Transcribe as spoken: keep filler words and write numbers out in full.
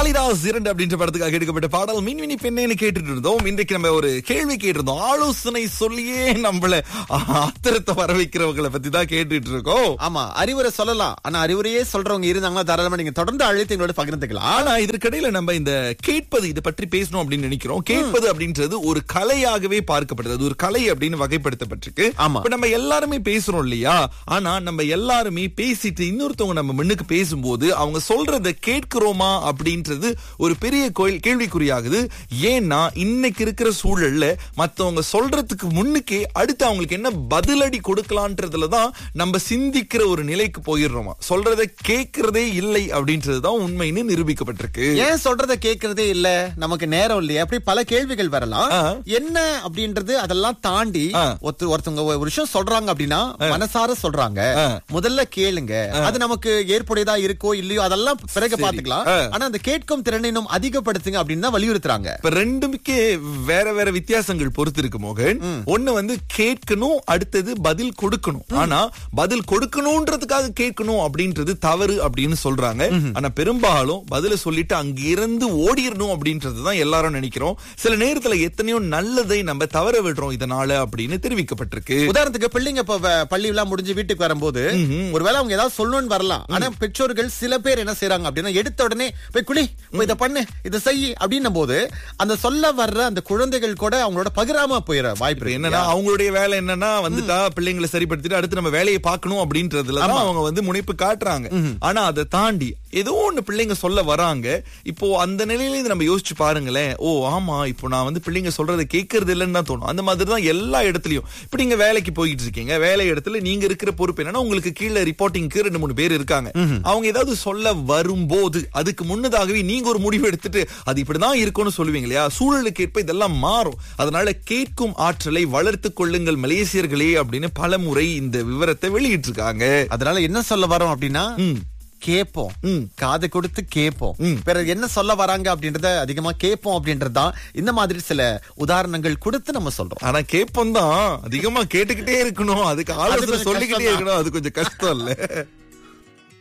காளிதாஸ் இரண்டு அப்படின்ற படத்துக்காக எடுக்கப்பட்ட பாடல் மின்மினி பெண்ணேன்னு கேட்டுட்டு இருந்தோம். இன்றைக்கு நம்ம ஒரு கேள்வி கேட்டிருந்தோம். ஆலோசனை சொல்லியே நம்மள ஆத்திரத்தை வர வைக்கிறவங்களை பத்தி தான் கேட்டுட்டு இருக்கோம். ஆமா, அறிவுரை சொல்லலாம். ஆனா அறிவுரையே சொல்றவங்க இருந்தாங்கன்னா தாராளமா நீங்க தொடர்ந்து அழைத்து எங்களோட பகிர்ந்துக்கலாம். ஆனா இதற்கிடையில நம்ம இந்த கேட்பது இதை பற்றி பேசணும் அப்படின்னு நினைக்கிறோம். கேட்பது அப்படின்றது ஒரு கலையாகவே பார்க்கப்படுது. அது ஒரு கலை அப்படின்னு வகைப்படுத்தப்பட்டிருக்கு. ஆமா. இப்ப நம்ம எல்லாருமே பேசுறோம் இல்லையா? ஆனா நம்ம எல்லாருமே பேசிட்டு இன்னொருத்தவங்க நம்ம முன்னுக்கு பேசும்போது அவங்க சொல்றத கேட்கிறோமா அப்படின்றது ஒரு பெரிய கேள்விக்குறியாகுது. ஏன்னா இன்னைக்கு இருக்கிற சூழல்ல மத்தவங்க சொல்றதுக்கு முன்னுக்கே அடுத்து அவங்களுக்கு என்ன பதிலடி கொடுக்கலான்றதுலதான் நம்ம சிந்திக்கிற ஒரு நிலைக்கு போயிடுறோமா. சொல்றத கேட்கறதே இல்லை அப்படின்றதுதான் உண்மைன்னு நிரூபிக்கப்பட்டிருக்கு. ஏன் சொல்றத கேட்கறதே இல்ல? நமக்கு நேரம் இல்லையா? அப்படி பல கேள்விகள் வரலாம். என்ன அப்படின்றது அதெல்லாம் தாண்டி ஒருத்தவங்க ஒரு விஷயம் சொல்றாங்க அப்படின்னா மனசார சொல்றாங்க, முதல்ல கேளுங்க. அது நமக்கு ஏற்புடையதா இருக்கோ இல்லையோ அதெல்லாம் பிறகு பாத்துக்கலாம். ஆனா அந்த கேட்கும் திறனை இன்னும் அதிகப்படுத்துங்க அப்படின்னு தான் வலியுறுத்துறாங்க. இப்ப ரெண்டுமே வேற வேற வித்தியாசங்கள் பொறுத்து இருக்கு மோகன். ஒண்ணு வந்து கேட்கணும், அடுத்தது பதில் கொடுக்கணும். ஆனா பதில் கொடுக்கணும்ன்றதுக்காக கேட்கணும் அப்படின்றது தவறு அப்படின்னு சொல்றாங்க. ஆனா பெரும்பாலும் பதில சொல்லிட்டு அங்கிருந்து ஓடிடணும் அப்படின்றதுதான் எல்லாரும் நினைக்கிறோம். சில நேரத்துல எத்தனையோ நல்லதை நம்ம தவற விடுறோம் இதனால அப்படின்னு தெரிவிக்கப்பட்டிருக்கு. உதாரணத்துக்கு பிள்ளைங்க பள்ளி எல்லாம் முடிஞ்சு வீட்டுக்கு வரும்போது ஒருவேளை அவங்க ஏதாவது சொல்லணும்னு வரலாம். ஆனா பெற்றோர்கள் சில பேர் என்ன செய்யறாங்க அப்படின்னா எடுத்த உடனே போய் குளி, இதை பண்ணு, இதை செய் அப்படின்னும் போது அந்த சொல்ல வர்ற அந்த குழந்தைகள் கூட அவங்களோட பகிராம போயிட வாய்ப்பு. என்னன்னா அவங்களுடைய வேலை என்னன்னா வந்துட்டா பிள்ளைங்களை சரிப்படுத்திட்டு அடுத்து நம்ம வேலையை பார்க்கணும் அப்படின்றதுலதான் அவங்க வந்து முனைப்பு காட்டுறாங்க. ஆனா அதை தாண்டி ஏதோ ஒண்ணு பிள்ளைங்க சொல்ல வராங்க. இப்போ அந்த நிலையில நம்ம யோசிச்சு பாருங்களேன். ஓ ஆமா, இப்போ நான் வந்து பிள்ளைங்க சொல்றதை கேட்கறது இல்லைன்னு தான் தோணும். அந்த மாதிரிதான் எல்லா இடத்துலயும். இப்ப நீங்க வேலைக்கு போயிட்டு இருக்கீங்க, வேலை இடத்துல நீங்க இருக்கிற பொறுப்பு என்னன்னா உங்களுக்கு கீழே ரிப்போர்ட்டிங்க்கு ரெண்டு மூணு பேர் இருக்காங்க. அவங்க ஏதாவது சொல்ல வரும்போது அதுக்கு முன்னதாகவே நீங்க ஒரு முடிவு எடுத்துட்டு அது இப்படிதான் இருக்கும்னு சொல்லுவீங்க இல்லையா? சூழலுக்கு ஏற்ப இதெல்லாம் மாறும். அதனால கேட்கும் ஆற்றலை வளர்த்துக் கொள்ளுங்கள் மலேசியர்களே அப்படின்னு பல முறை இந்த விவரத்தை வெளியிட்டு இருக்காங்க. அதனால என்ன சொல்ல வரோம் அப்படின்னா கேட்போம், காது கொடுத்து கேட்போம். பிறகு என்ன சொல்ல வராங்க அப்படின்றத அதிகமா கேட்போம் அப்படின்றதுதான் இந்த மாதிரி சில உதாரணங்கள் கொடுத்து நம்ம சொல்றோம். ஆனா கேட்போம் தான் அதிகமா கேட்டுக்கிட்டே இருக்கணும், அதுக்கு ஆலோசனை சொல்லிக்கிட்டே இருக்கணும். அது கொஞ்சம் கஷ்டம் இல்ல.